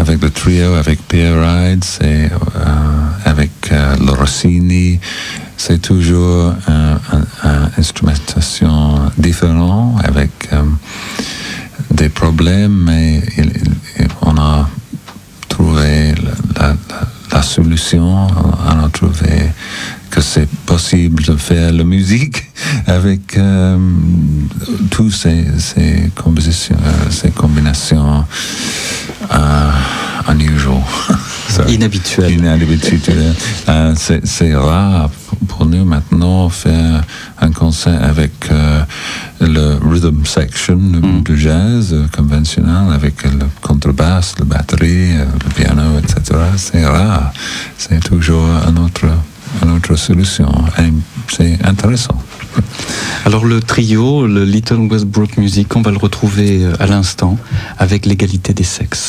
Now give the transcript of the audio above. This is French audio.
avec le trio, avec Pierre Rides et avec le Rossini. C'est toujours une instrumentation différente avec des problèmes, mais on a trouvé la solution. On a trouvé que c'est possible de faire la musique avec toutes ces combinations unusual. Inhabituelles. C'est rare pour nous maintenant faire un concert avec le rhythm section du jazz conventionnel, avec le contrebasse, la batterie, le piano, etc. C'est rare. C'est toujours une autre solution. Et c'est intéressant. Alors le trio, le Little Westbrook Music, on va le retrouver à l'instant avec l'égalité des sexes.